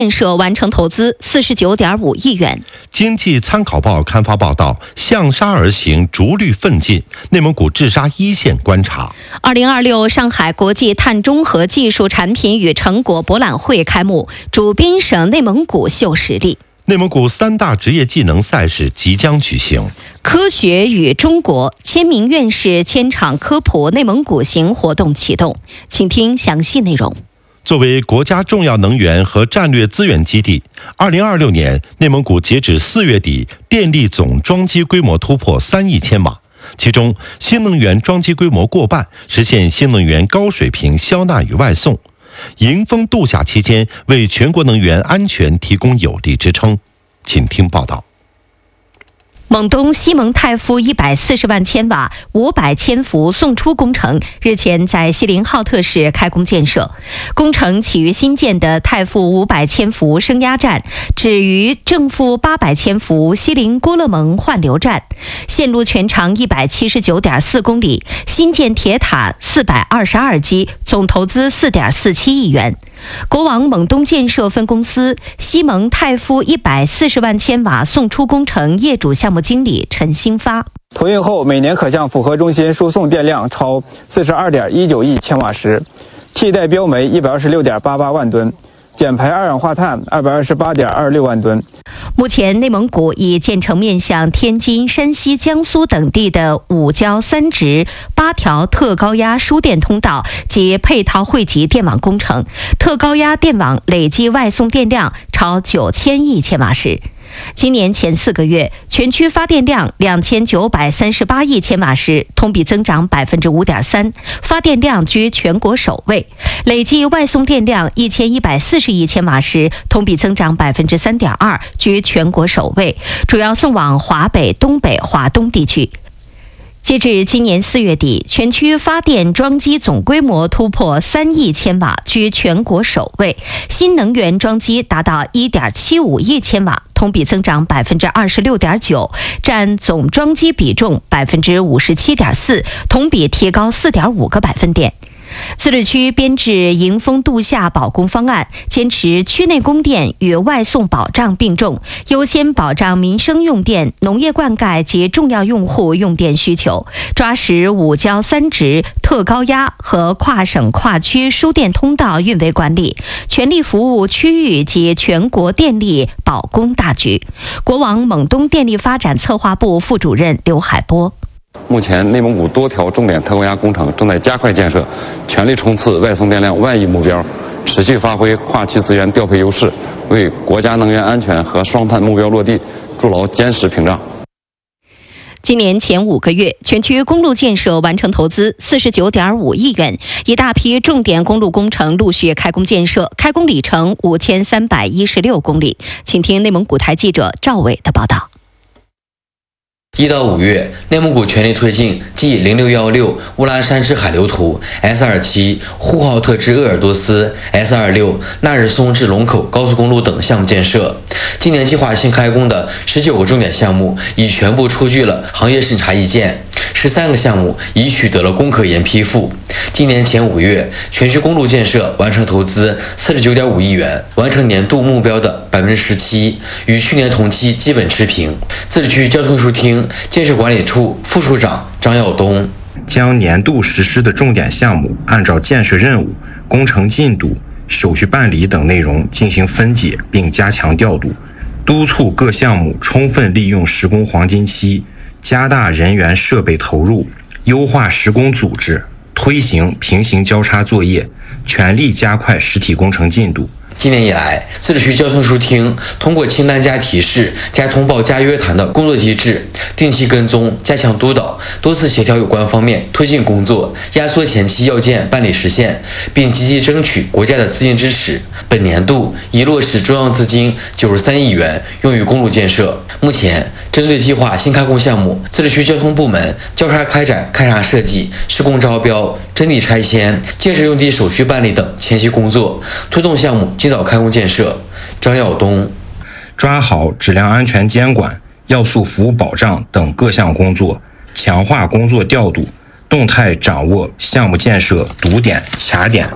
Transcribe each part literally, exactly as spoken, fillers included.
建设完成投资四十九点五亿元。 经济参考报刊发报道，向沙而行，逐绿奋进。内蒙古治沙一线观察。 二零二六上海国际碳中和技术产品与成果博览会开幕，主宾省内蒙古秀实力。 内蒙古三大职业技能赛事即将举行。 科学与中国，千名院士千场科普内蒙古行活动启动，请听详细内容。 作为国家重要能源和战略资源基地，二零二六年内蒙古截止四月底，电力总装机规模突破三亿千瓦，其中新能源装机规模过半，实现新能源高水平销纳与外送。迎峰度夏期间，为全国能源安全提供有力支撑。请听报道。 蒙东西蒙泰夫一百四十万千瓦五百千伏送出工程日前在锡林浩特市开工建设。工程起于新建的泰富五百千伏升压站，止于正负八百千伏锡林郭勒盟换流站，线路全长一百七十九点四公里，新建铁塔四百二十二基，总投资四点四七亿元。国网蒙东建设分公司西蒙泰夫一百四十万千瓦送出工程业主项目经理陈兴发， 投运后每年可向复合中心输送电量超四十二点一九亿千瓦时，替代标煤一百二十六点八八万吨，减排二氧化碳二百二十八点二六万吨。 目前内蒙古已建成面向天津、山西、江苏等地的五交三直八条特高压输电通道及配套汇集电网工程，特高压电网累计外送电量超九千亿千瓦时。今年前四个月，全区发电量两千九百三十八亿千瓦时，同比增长百分之五点三，发电量居全国首位。累计外送电量一千一百四十亿千瓦时，同比增长百分之三点二，居全国首位，主要送往华北、东北、华东地区。截至今年四月底，全区发电装机总规模突破三亿千瓦，居全国首位。新能源装机达到一点七五亿千瓦，同比增长百分之二十六点九，占总装机比重百分之五十七点四，同比提高四点五个百分点。自治区编制迎峰度夏保供方案，坚持区内供电与外送保障并重，优先保障民生用电、农业灌溉及重要用户用电需求，抓实五交三直、特高压和跨省跨区输电通道运维管理，全力服务区域及全国电力保供大局。国网蒙东电力发展策划部副主任刘海波。 目前，内蒙古多条重点特高压工程正在加快建设，全力冲刺外送电量万亿目标，持续发挥跨区资源调配优势，为国家能源安全和双碳目标落地筑牢坚实屏障。 今年前五个月，全区公路建设完成投资四十九点五亿元，一大批重点公路工程陆续开工建设，开工里程五千三百一十六公里。请听内蒙古台记者赵伟的报道。 一到五月，内蒙古全力推进继零六一六乌拉山至海流图、S 二七呼和浩特至鄂尔多斯、S 二六纳日松至龙口高速公路等项目建设。今年计划新开工的十九个重点项目已全部出具了行业审查意见，十三个项目已取得了公可研批复。今年前五个月，全区公路建设完成投资四十九点五亿元，完成年度目标的百分之十七，与去年同期基本持平。自治区交通运输厅建设管理处副处长张耀东将年度实施的重点项目按照建设任务、工程进度、手续办理等内容进行分解，并加强调度，督促各项目充分利用施工黄金期，加大人员设备投入，优化施工组织，推行平行交叉作业，全力加快实体工程进度。 今年以来，自治区交通运输厅通过清单加提示、加通报、加约谈的工作机制，定期跟踪、加强督导，多次协调有关方面推进工作，压缩前期要件办理时限，并积极争取国家的资金支持。本年度已落实中央资金九十三亿元用于公路建设。目前，针对计划新开工项目，自治区交通部门交叉开展勘察设计、施工招标、征地拆迁、建设用地手续办理等前期工作，推动项目尽早开工建设。张耀东抓好质量安全监管、要素服务保障等各项工作，强化工作调度，动态掌握项目建设堵点、卡点，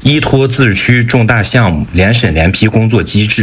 依托自治区重大项目联审联批工作机制，